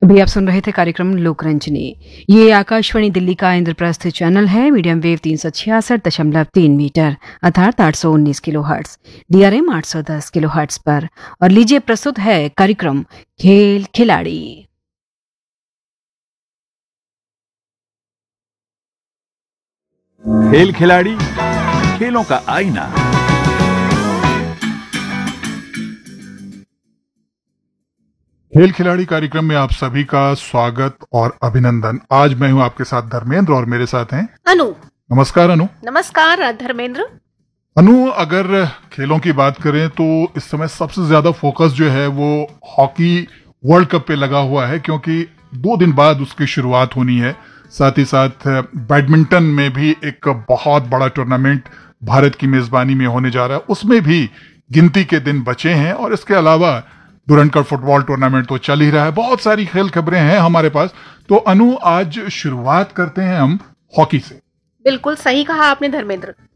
अभी आप सुन रहे थे कार्यक्रम लोकरंजनी। ये आकाशवाणी दिल्ली का इंद्रप्रस्थ चैनल है, मीडियम वेव 366.3 मीटर अर्थात 819 kilo hertz, DRM 810 kilo hertz पर। और लीजिए प्रस्तुत है कार्यक्रम खेल खिलाड़ी। खेल खिलाड़ी, खेलों का आईना। खेल खिलाड़ी कार्यक्रम में आप सभी का स्वागत और अभिनंदन। आज मैं हूं आपके साथ धर्मेंद्र और मेरे साथ हैं अनु। नमस्कार अनु। नमस्कार धर्मेंद्र। अनु, अगर खेलों की बात करें तो इस समय सबसे ज्यादा फोकस जो है वो हॉकी वर्ल्ड कप पे लगा हुआ है, क्योंकि 2 दिन बाद उसकी शुरुआत होनी है। साथ ही साथ बैडमिंटन में भी एक बहुत बड़ा टूर्नामेंट भारत की मेजबानी में होने जा रहा है, उसमें भी गिनती के दिन बचे हैं। और इसके अलावा डुरंड कप फुटबॉल टूर्नामेंट तो चल ही रहा है। बहुत सारी खेल खबरें हैं हमारे पास। तो अनु, आज शुरुआत करते हैं हम हॉकी से। बिल्कुल सही कहा आपने धर्मेंद्र।